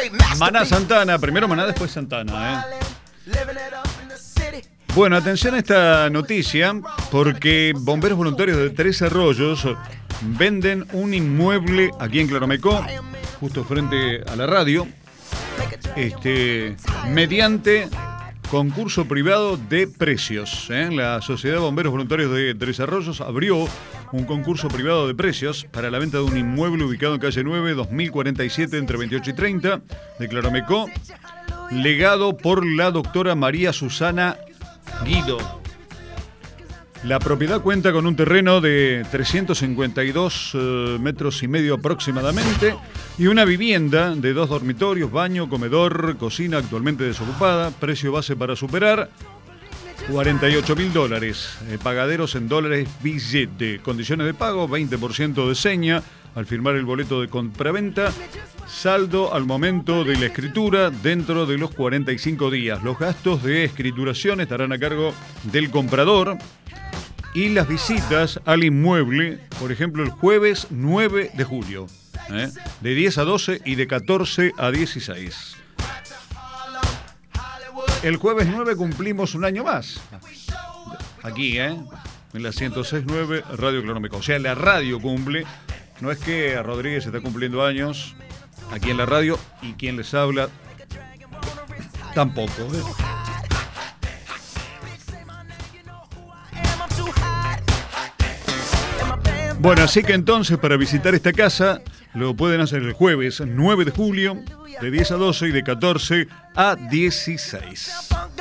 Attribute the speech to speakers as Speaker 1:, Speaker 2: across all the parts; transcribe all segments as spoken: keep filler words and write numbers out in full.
Speaker 1: Maná Santana, primero Maná, después Santana, ¿eh? Bueno, atención a esta noticia, porque bomberos voluntarios de Tres Arroyos venden un inmueble aquí en Claromecó, justo frente a la radio, este, mediante concurso privado de precios, ¿eh? La Sociedad de Bomberos Voluntarios de Tres Arroyos abrió un concurso privado de precios para la venta de un inmueble ubicado en calle nueve, dos mil cuarenta y siete, entre veintiocho y treinta, de Claromecó, legado por la doctora María Susana Guido. La propiedad cuenta con un terreno de trescientos cincuenta y dos uh, metros y medio aproximadamente y una vivienda de dos dormitorios, baño, comedor, cocina, actualmente desocupada. Precio base para superar cuarenta y ocho mil dólares. Eh, pagaderos en dólares billete. Condiciones de pago, veinte por ciento de seña al firmar el boleto de compraventa. Saldo al momento de la escritura dentro de los cuarenta y cinco días. Los gastos de escrituración estarán a cargo del comprador. Y las visitas al inmueble, por ejemplo, el jueves nueve de julio, ¿eh? de diez a doce y de catorce a dieciséis. El jueves nueve cumplimos un año más. Aquí, ¿eh? en la ciento seis punto nueve Radio Claromecó. O sea, la radio cumple. No es que Rodríguez está cumpliendo años aquí en la radio y quien les habla tampoco, ¿eh? Bueno, así que entonces para visitar esta casa lo pueden hacer el jueves nueve de julio de diez a doce y de catorce a dieciséis.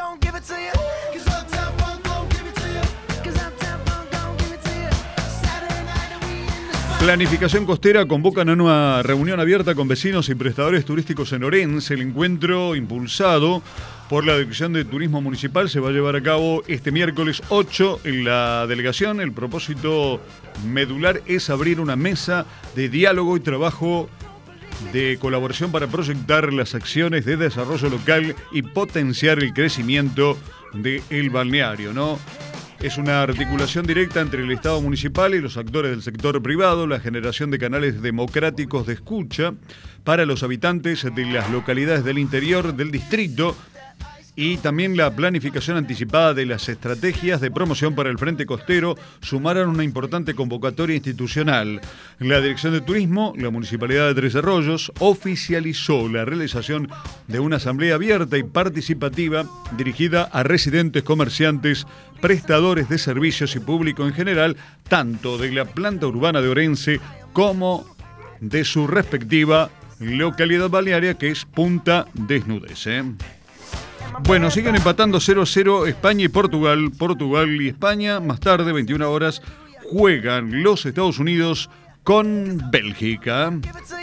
Speaker 1: Planificación Costera convocan a una reunión abierta con vecinos y prestadores turísticos en Orense. El encuentro, impulsado por la Dirección de Turismo Municipal, se va a llevar a cabo este miércoles ocho en la delegación. El propósito medular es abrir una mesa de diálogo y trabajo de colaboración para proyectar las acciones de desarrollo local y potenciar el crecimiento del balneario, ¿no? Es una articulación directa entre el Estado municipal y los actores del sector privado, la generación de canales democráticos de escucha para los habitantes de las localidades del interior del distrito y también la planificación anticipada de las estrategias de promoción para el Frente Costero sumaron una importante convocatoria institucional. La Dirección de Turismo, la Municipalidad de Tres Arroyos, oficializó la realización de una asamblea abierta y participativa dirigida a residentes, comerciantes, prestadores de servicios y público en general, tanto de la planta urbana de Orense como de su respectiva localidad balnearia, que es Punta Desnudez, ¿eh? Bueno, siguen empatando cero a cero España y Portugal. Portugal y España, más tarde, veintiuna horas, juegan los Estados Unidos con Bélgica.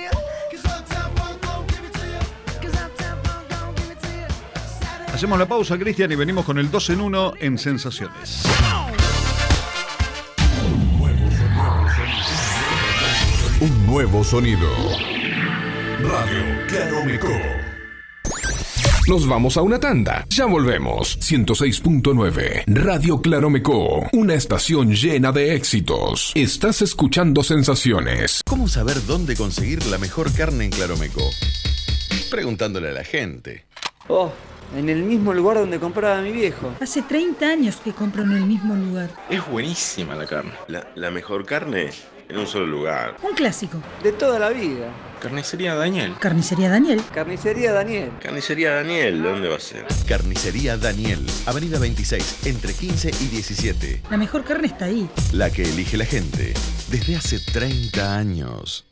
Speaker 1: Hacemos la pausa, Cristian, y venimos con el dos en uno en Sensaciones.
Speaker 2: Un nuevo sonido. Radio Claromecó. Nos vamos a una tanda. Ya volvemos. ciento seis punto nueve. Radio Claromecó. Una estación llena de éxitos. Estás escuchando Sensaciones.
Speaker 3: ¿Cómo saber dónde conseguir la mejor carne en Claromecó? Preguntándole a la gente.
Speaker 4: Oh, en el mismo lugar donde compraba mi viejo.
Speaker 5: Hace treinta años que compro en el mismo lugar.
Speaker 6: Es buenísima la carne.
Speaker 7: La, la mejor carne en un solo lugar.
Speaker 5: Un clásico.
Speaker 4: De toda la vida.
Speaker 6: Carnicería Daniel.
Speaker 5: Carnicería Daniel.
Speaker 4: Carnicería Daniel.
Speaker 7: Carnicería Daniel, ¿dónde va a ser?
Speaker 3: Carnicería Daniel, Avenida veintiséis, entre quince y diecisiete.
Speaker 5: La mejor carne está ahí.
Speaker 3: La que elige la gente desde hace treinta años.